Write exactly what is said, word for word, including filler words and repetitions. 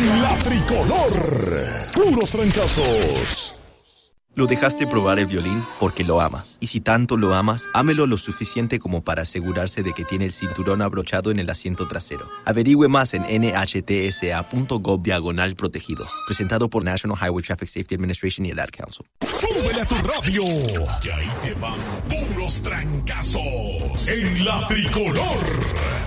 En la tricolor, puros trancazos. Lo dejaste probar el violín porque lo amas. Y si tanto lo amas, ámelo lo suficiente como para asegurarse de que tiene el cinturón abrochado en el asiento trasero. Averigüe más en N H T S A punto gov diagonal protegidos. Presentado por National Highway Traffic Safety Administration y el Ad Council. ¡Súbele a tu radio! Que ahí te van puros trancazos en la tricolor.